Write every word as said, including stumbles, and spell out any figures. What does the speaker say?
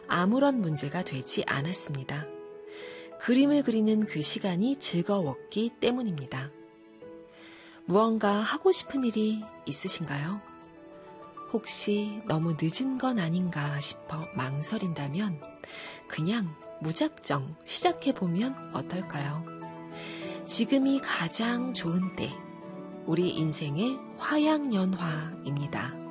아무런 문제가 되지 않았습니다. 그림을 그리는 그 시간이 즐거웠기 때문입니다. 무언가 하고 싶은 일이 있으신가요? 혹시 너무 늦은 건 아닌가 싶어 망설인다면 그냥 무작정 시작해보면 어떨까요? 지금이 가장 좋은 때, 우리 인생의 화양연화입니다.